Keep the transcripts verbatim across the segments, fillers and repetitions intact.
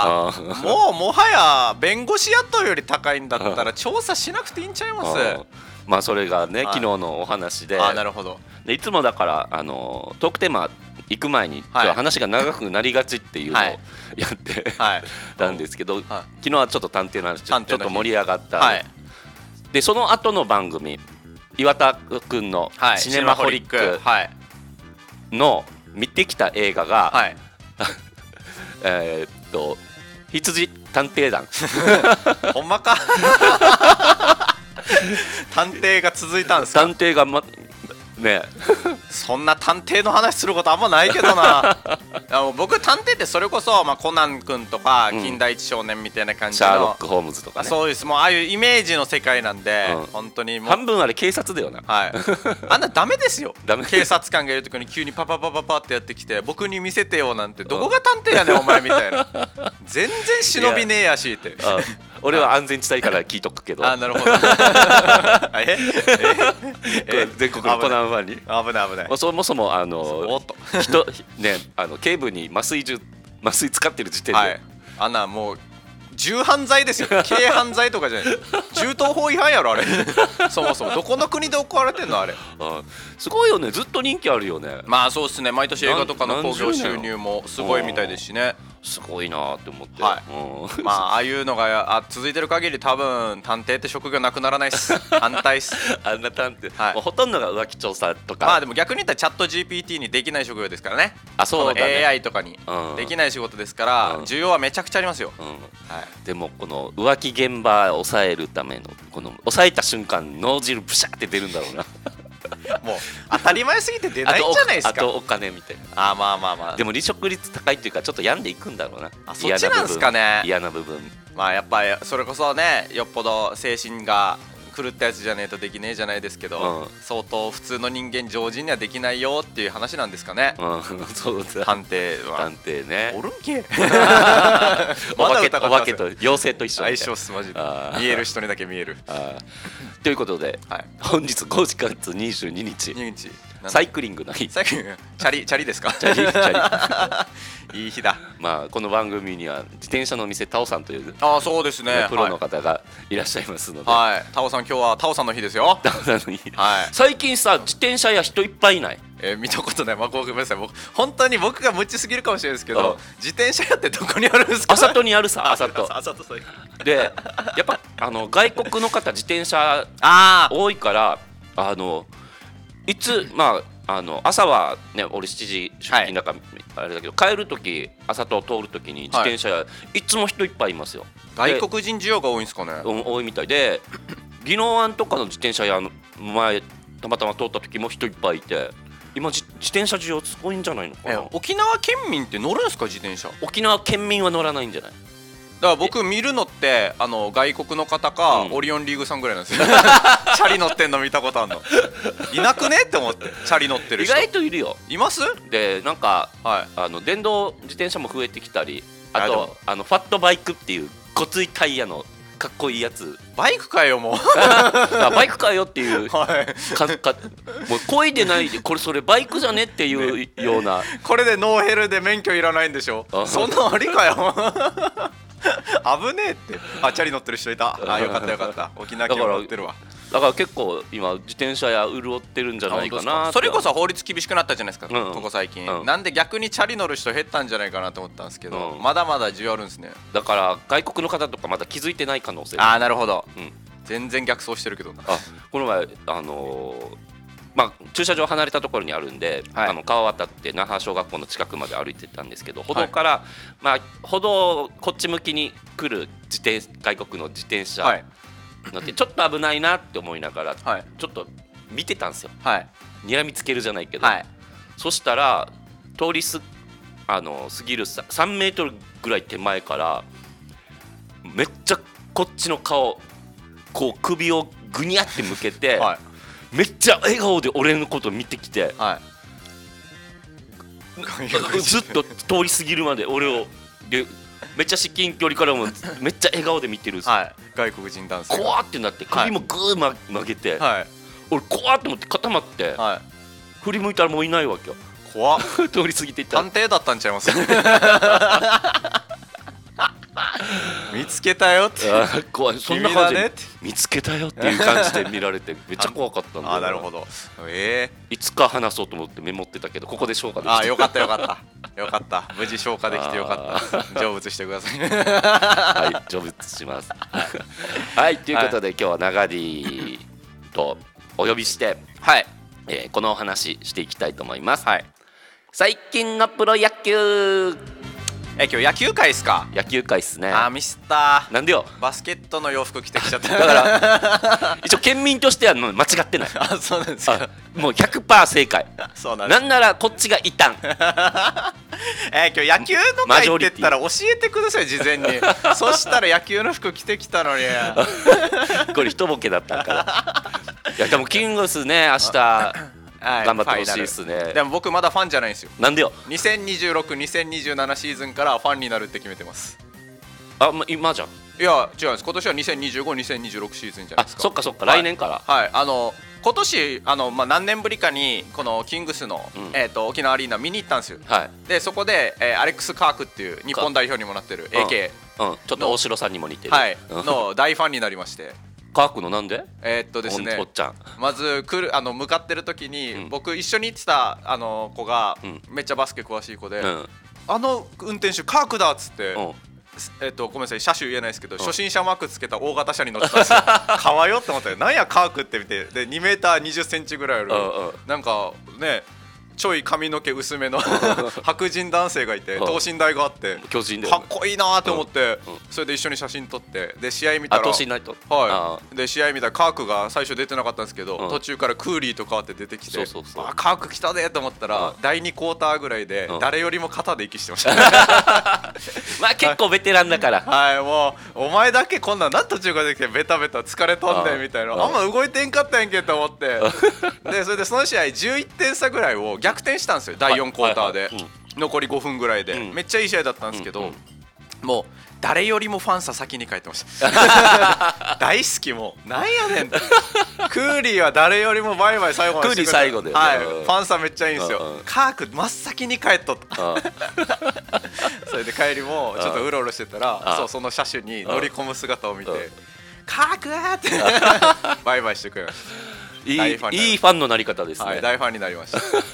らもうもはや弁護士雇うより高いんだったら調査しなくていいんちゃいます。 まあそれがね、はい、昨日のお話で、 あ、なるほど。 でいつもだからあのトークテーマ行く前に、はい、話が長くなりがちっていうのをやってたんですけど、はい、昨日はちょっと探偵の話ちょっと盛り上がった、はい、でその後の番組岩田くんのシネマホリックの見てきた映画が、はい、えっと羊探偵団ほんまか探偵が続いたんですか。 探偵がまねそんな探偵の話することあんまないけどな僕探偵ってそれこそ、まあ、コナン君とか、うん、金田一少年みたいな感じのシャーロック・ホームズとかね。 そうです。もうああいうイメージの世界なんで、うん、本当にもう半分あれ警察だよな、 はい、あんなダメですよダメ警察官がいるときに急にパパパパパってやってきて僕に見せてよなんて、どこが探偵やねんお前みたいな全然忍びねえやしって俺は安全地帯から聞いとくけどあ、なるほどええ全国のコナンファンに危ない危ない、 まあ、そもそもあの人、ね、あの警部に麻酔銃麻酔使ってる時点で、はい、 あんなもう重犯罪ですよ。軽犯罪とかじゃない銃刀法違反やろあれそもそもどこの国で行われてんのあれ。 あすごいよね、ずっと人気あるよね。 まあそうですね、毎年映画とかの興行収入もすごいみたいですしね。 すごいなって思って、 はい、まあああいうのがあ続いてる限り多分探偵って職業なくならないっす。反対っすあんな探偵、はい、もうほとんどが浮気調査とか。 まあでも逆に言ったらチャット ジーピーティー にできない職業ですからね。 あ、そうだね、 エーアイ とかにできない仕事ですから、うん、需要はめちゃくちゃありますよ、うん、はい、 でもこの浮気現場を抑えるためのこの抑えた瞬間脳汁ブシャって出るんだろうなもう当たり前すぎて出ないんじゃないですか。 あとお金みたいな。あ、まあまあまあ。 でも離職率高いっていうかちょっと病んでいくんだろうな。 あ、そっちなんですかね。 嫌な部分。 まあやっぱりそれこそね、よっぽど精神が狂ったやつじゃねえとできねえじゃないですけど、うん、相当普通の人間常人にはできないよっていう話なんですかね、うん、 そうだ。 探偵は探偵ね、 おるんけお化け、お化けと妖精と一緒相性っすマジで。見える人にだけ見える。 ということで、はい、本日ごがつにじゅうににちサイクリングの日。 サイクリングチャリチャリですか。 チャリチャリいい日だ。 まあこの番組には自転車のお店タオさんという、 あ、そうですね、 プロの方がいらっしゃいますので、 はい、タオさん今日はタオさんの日ですよ。 タオさんの日、はい、最近さ自転車屋人いっぱいいない？ えー、見たことない。まあ、ごめんなさい、僕本当に僕が無知すぎるかもしれないですけど、自転車屋ってどこにあるんですか？ あさとにあるさ、あさと。 あさとでやっぱあの外国の方自転車多いから、あのいつまああの朝はね俺しちじ出勤だからあれだけど、帰るとき朝と通るときに自転車屋、はい、いつも人いっぱいいますよ。 外国人需要が多いんですかね。 多いみたいで、宜野湾とかの自転車屋の前たまたま通った時も人いっぱいいて、今自転車需要すごいんじゃないのかな。 沖縄県民って乗るんですか自転車。 沖縄県民は乗らないんじゃない。 だから僕見るのってあの外国の方か、うん、オリオンリーグさんぐらいなんですよチャリ乗ってんの見たことあるのいなくねって思って。チャリ乗ってる人意外といるよ。 います。 でなんか、はい、あの電動自転車も増えてきたり、あとあのファットバイクっていうごついタイヤのかっこいいやつ。 バイクかよもうバイクかよっていう、はい、かかもう漕いでないでこれそれバイクじゃねっていうような、ね、 これでノーヘルで免許いらないんでしょそんなんありかよ危ねえって。あ、チャリ乗ってる人いた。あ、よかったよかった。沖縄県乗ってるわ。 だから結構今自転車や潤ってるんじゃないかな。 それこそ法律厳しくなったじゃないですか、うん、ここ最近、うん、なんで逆にチャリ乗る人減ったんじゃないかなと思ったんですけど、うん、まだまだ需要あるんですね。 だから外国の方とかまだ気づいてない可能性。 ああ、なるほど、うん、全然逆走してるけどな。 あ、この前あのーまあ、駐車場離れたところにあるんで、はい、あの川渡って那覇小学校の近くまで歩いてたんですけど、歩道から、はい、まあ、歩道こっち向きに来る自転外国の自転車乗ってちょっと危ないなって思いながら、はい、ちょっと見てたんですよ、はい、睨みつけるじゃないけど、はい、そしたら通りすあの過ぎるささんメートルぐらい手前からめっちゃこっちの顔こう首をぐにゃって向けて、はい、めっちゃ笑顔で俺のこと見てきて、はい、ずっと通り過ぎるまで俺をでめっちゃ至近距離からもめっちゃ笑顔で見てる、 はい、外国人男性怖ってなって首もグー、はい、曲げて、はい、俺怖って思って固まって、はい、振り向いたらもういないわけよ。 怖っ通り過ぎていった。 探偵だったんちゃいます見つけたよって怖い、そんな感じで見つけたよっていう感じで見られてめっちゃ怖かったんだよ。 あ、なるほど。ええー、いつか話そうと思ってメモってたけどここで消化できた。 あ、よかったよかったよかった、無事消化できてよかった。成仏してください。 はい、成仏します。はい、ということで、はい、今日は長 D とお呼びして、はい、えー、このお話していきたいと思います。はい、最近のプロ野球。 え、今日野球会っすか？ 野球会っすね。 あー、ミスったー。 なんでよ。 バスケットの洋服着てきちゃった。 だから一応県民としては間違ってない。 あ、そうなんですか。 もう ひゃくパーセント 正解。 そうなんです。 なんならこっちが異端。 えー、今日野球の会って言ったら教えてください、事前に。そしたら野球の服着てきたのに。 これ一ボケだったから。いやでもキングスね、明日頑張ってほしいですね。 でも僕まだファンじゃないんですよ。 なんでよ。 にせんにじゅうろく、にせんにじゅうななシーズンからファンになるって決めてます。 あ、今じゃん。 いや違うんです。今年はにせんにじゅうご、にせんにじゅうろくシーズンじゃないですか。 あ、そっかそっか、来年から。 はい、あの今年あの、まあ、何年ぶりかにこのキングスの、うん、えー、と沖縄アリーナ見に行ったんですよ。はい、でそこで、えー、アレックス・カークっていう日本代表にもなってる エーケー、 うんうん、ちょっと大城さんにも似てる、 はい、の大ファンになりまして。 カークのなんで？ えー、っとですね、 おっちゃんまず来るあの向かってる時に、うん、僕一緒に行ってたあの子が、うん、めっちゃバスケ詳しい子で、うん、あの運転手カークだっつって、うん、えー、っとごめんなさい車種言えないですけど、うん、初心者マークつけた大型車に乗ってたんですよ。かわよって思って、なんやカークって見て、でにメーターにじゅっセンチぐらいある、うんうん、なんかねちょい髪の毛薄めの白人男性がいて、等身大があって巨人でかっこいいなと思って、それで一緒に写真撮って、で試合見たら、はい、で試合見たらカークが最初出てなかったんですけど、途中からクーリーと変わって出てきて、あ、カーク来たねと思ったら、だいにクォーターぐらいで誰よりも肩で息してました。 まあ結構ベテランだから、 はい、もうお前だけこんなん、なん途中からできてベタベタ疲れとんねんみたいな、あんま動いてんかったんやんけと思って、でそれでその試合じゅういってん差ぐらいを逆転したんですよ、だいよんクォーターで。残りごふんぐらいで、うん、めっちゃいい試合だったんですけど、うんうん、もう誰よりもファン差先に帰ってました。大好き、もうなんやねん。クーリーは誰よりもバイバイ最後までしてくれた。 クーリー最後で、 はい、ファン差めっちゃいいんですよ。うんうん、カーク真っ先に帰っとった。それで帰りもちょっとうろうろしてたら、そうその車種に乗り込む姿を見て、カークーってバイバイしてくれました。 いい, いいファンのなり方ですね。 はい、大ファンになりました。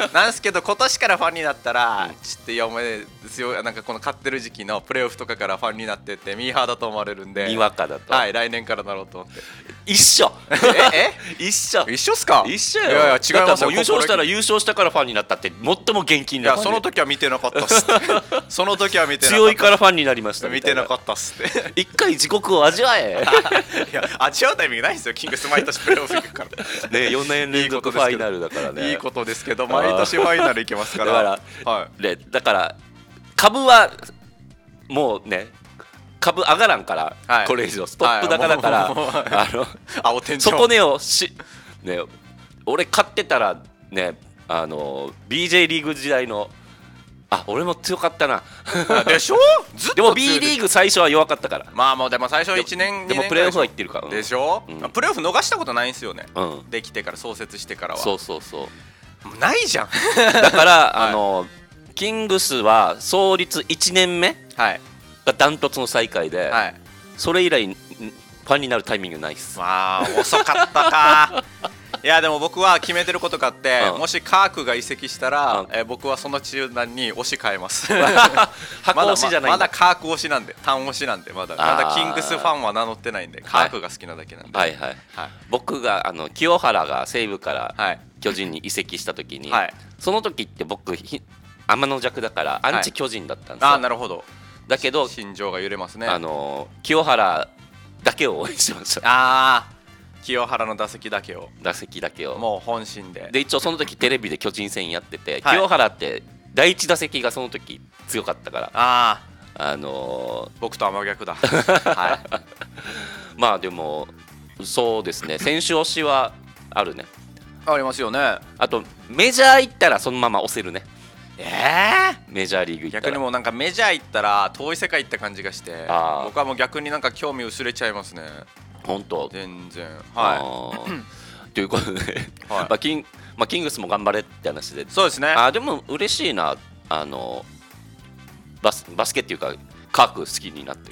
なんですけど今年からファンになったら、うん、ちょっといやお前強い、なんかこの勝ってる時期のプレーオフとかからファンになってってミーハーだと思われるんで、 にわかだと、 はい、来年からなろうと思って。 一緒。 ええ一緒一緒っすか？ 一緒よ。 いやいや違いますよ。 優勝したら優勝したからファンになったって最も元気になる。 いやその時は見てなかったっす。その時は見てなかった。 強いからファンになりました。 見てなかったっすって。 一回地獄を味わえ。 いや味わうタイミングないんですよ。キングス毎年プレーオフ行くから。 ね、よねん連続ファイナルだからね。 いいことですけど、毎年ファイナル行けますから。 だから、はい、でだから株はもうね。株上がらんから、はい、これ以上ストップ高だから、あの底根をし、ね、俺買ってたらね、あの ビージェー リーグ時代の、あ、俺も強かったな。 でしょ？ずっとでも B リーグ最初は弱かったから。 まあもうでも最初いちねん、 でもプレーオフは行ってるから。 でしょ？うん、プレーオフ逃したことないんですよね。 うん、 できてから創設してからは。 そうそうそう。 ないじゃん。 だから、はい、あのキングスは創立いちねんめ。はい。がダントツの最下位で、はい、それ以来ファンになるタイミングないっす。 まあ遅かったか。いやでも僕は決めてることがあって、うん、もしカークが移籍したら、うん、えー、僕はその中段に推し変えます。 箱推しじゃないんだ。 まだカーク推しなんで、単推しなんで、まだまだキングスファンは名乗ってないんで、カークが好きなだけなんで。 はいはいはい、はい、僕があの清原が西武から巨人に移籍した時に、はい、その時って僕天の弱だからアンチ巨人だったんですよ。 はい、あ、なるほど。 だけど心情が揺れますね。 あの清原だけを応援してました。 ああ、清原の打席だけを打席だけをもう本心で。 で一応その時テレビで巨人戦やってて、はい、清原って第一打席がその時強かったから、 あああのー、僕と真逆だ。はい、 まあでもそうですね、選手推しはあるね。 ありますよね。 あとメジャー行ったらそのまま押せるね。 えー、 メジャーリーグ行ったら逆にもうなんかメジャー行ったら遠い世界行った感じがして、僕はもう逆になんか興味薄れちゃいますね。 本当？ 全然。はい。 ということで、はい、まあキンまあキングスも頑張れって話で。 そうですね。 あ、でも嬉しいな、あのバスバスケっていうかカーク好きになって